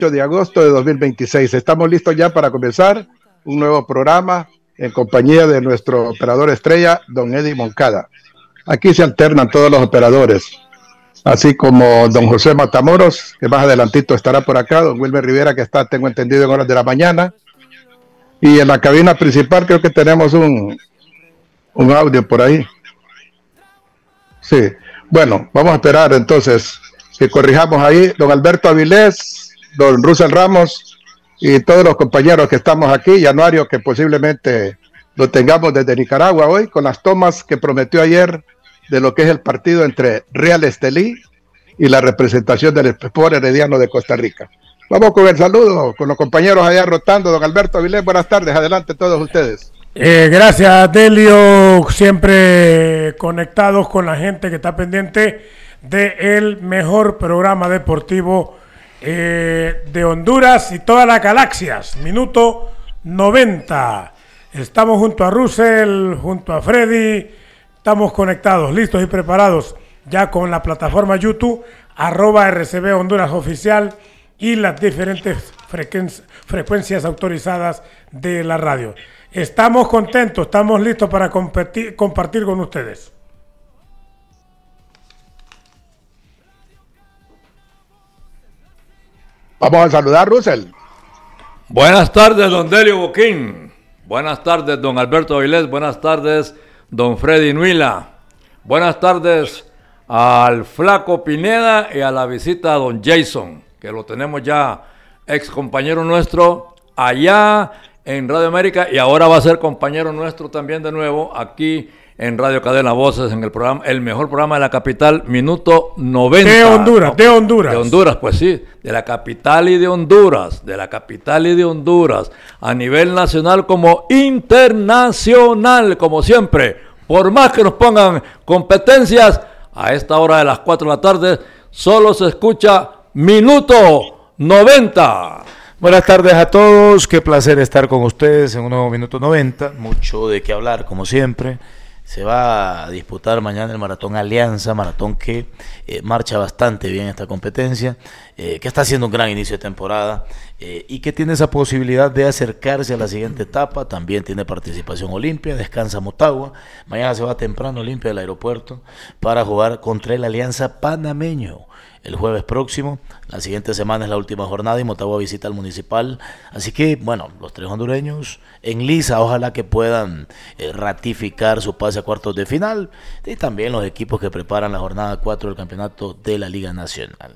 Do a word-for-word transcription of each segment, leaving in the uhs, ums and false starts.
de agosto de dos mil veintiséis. Estamos listos ya para comenzar un nuevo programa en compañía de nuestro operador estrella, don Eddie Moncada. Aquí se alternan todos los operadores, así como don José Matamoros, que más adelantito estará por acá, don Wilmer Rivera, que está, tengo entendido, en horas de la mañana. Y en la cabina principal creo que tenemos un, un audio por ahí. Sí, bueno, vamos a esperar entonces que corrijamos ahí. Don Alberto Avilés, don Russell Ramos y todos los compañeros que estamos aquí, y Anuario, que posiblemente lo tengamos desde Nicaragua hoy, con las tomas que prometió ayer de lo que es el partido entre Real Estelí y la representación del Sport Herediano de Costa Rica. Vamos con el saludo, con los compañeros allá rotando. Don Alberto Avilés, buenas tardes, adelante todos ustedes. Eh, gracias, Delio, siempre conectados con la gente que está pendiente del mejor programa deportivo eh, de Honduras y todas las galaxias. Minuto noventa. Estamos junto a Russell, junto a Freddy, estamos conectados, listos y preparados ya con la plataforma YouTube, arroba R C B Honduras Oficial y las diferentes frecuencias, frecuencias autorizadas de la radio. Estamos contentos, estamos listos para compartir, compartir con ustedes. Vamos a saludar, Russell. Buenas tardes, don Delio Boquín. Buenas tardes, don Alberto Avilés. Buenas tardes, don Freddy Nuila. Buenas tardes al Flaco Pineda y a la visita a don Jason, que lo tenemos ya, ex compañero nuestro allá en Radio América, y ahora va a ser compañero nuestro también de nuevo aquí en Radio Cadena Voces, en el programa, el mejor programa de la capital, Minuto noventa. De Honduras, de Honduras. De Honduras, pues sí, de la capital y de Honduras, de la capital y de Honduras, a nivel nacional como internacional, como siempre. Por más que nos pongan competencias, a esta hora de las cuatro de la tarde, solo se escucha Minuto noventa. Buenas tardes a todos, qué placer estar con ustedes en un nuevo Minuto noventa, mucho de qué hablar como siempre. Se va a disputar mañana el Maratón Alianza, maratón que eh, marcha bastante bien esta competencia, eh, que está haciendo un gran inicio de temporada eh, y que tiene esa posibilidad de acercarse a la siguiente etapa. También tiene participación Olimpia, descansa Motagua. Mañana se va temprano Olimpia del aeropuerto para jugar contra el Alianza Panameño el jueves próximo. La siguiente semana es la última jornada y Motagua visita al Municipal. Así que, bueno, los tres hondureños en lisa, ojalá que puedan eh, ratificar su pase a cuartos de final, y también los equipos que preparan la jornada cuatro del campeonato de la Liga Nacional.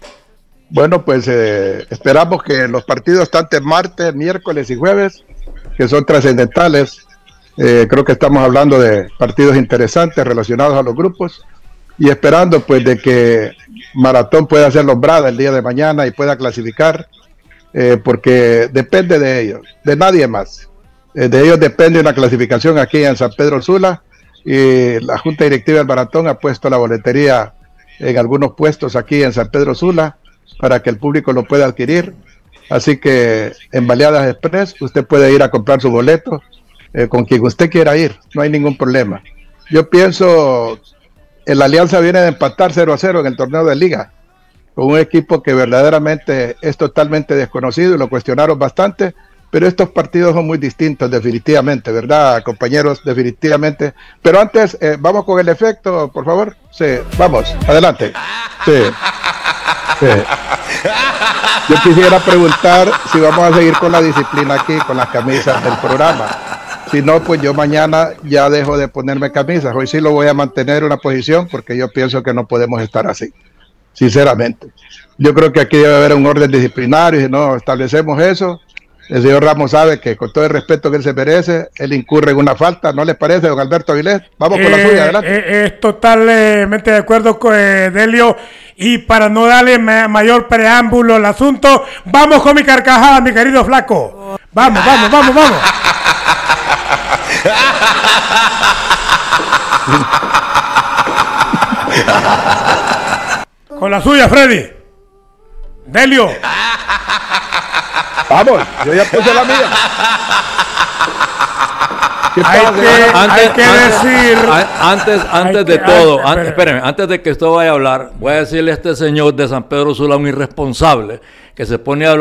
Bueno, pues eh, esperamos que los partidos tanto martes, miércoles y jueves, que son trascendentales, eh, creo que estamos hablando de partidos interesantes relacionados a los grupos, y esperando pues de que Maratón pueda ser nombrada el día de mañana y pueda clasificar, eh, porque depende de ellos, de nadie más. Eh, de ellos depende una clasificación aquí en San Pedro Sula, y la Junta Directiva del Maratón ha puesto la boletería en algunos puestos aquí en San Pedro Sula para que el público lo pueda adquirir. Así que en Baleadas Express usted puede ir a comprar su boleto eh, con quien usted quiera ir, no hay ningún problema. Yo pienso el Alianza viene de empatar cero a cero en el torneo de Liga, con un equipo que verdaderamente es totalmente desconocido y lo cuestionaron bastante, pero estos partidos son muy distintos definitivamente, ¿verdad, compañeros? Definitivamente. Pero antes, eh, vamos con el efecto, por favor. Sí, vamos, adelante. Sí. Sí. Yo quisiera preguntar si vamos a seguir con la disciplina aquí, con las camisas del programa. Si no, pues yo mañana ya dejo de ponerme camisas. Hoy sí lo voy a mantener una posición porque yo pienso que no podemos estar así, sinceramente. Yo creo que aquí debe haber un orden disciplinario y si no establecemos eso, el señor Ramos sabe que con todo el respeto que él se merece, él incurre en una falta. ¿No les parece, don Alberto Avilés? Vamos con eh, la suya, adelante. Eh, es totalmente de acuerdo con eh, Delio, y para no darle ma- mayor preámbulo al asunto, vamos con mi carcajada, mi querido Flaco. Vamos, vamos, vamos, vamos. Con la suya, Freddy. Delio. Vamos, yo ya puse la mía. ¿Qué Hay pasa? que- antes, hay que antes- decir- a- antes, antes hay de que- todo, ay, antes, espere. espérenme, antes de que esto vaya a hablar, voy a decirle a este señor de San Pedro Sula, un irresponsable, que se pone a hablar